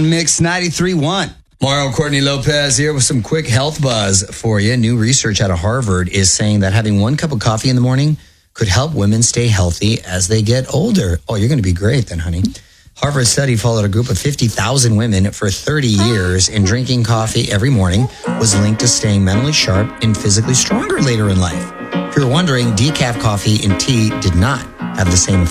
Mix 93.1. Mario Courtney Lopez here with some quick health buzz for you. New research out of Harvard is saying that having one cup of coffee in the morning could help women stay healthy as they get older. Oh, you're going to be great then, honey. Harvard study followed a group of 50,000 women for 30 years, and drinking coffee every morning was linked to staying mentally sharp and physically stronger later in life. If you're wondering, decaf coffee and tea did not have the same effect.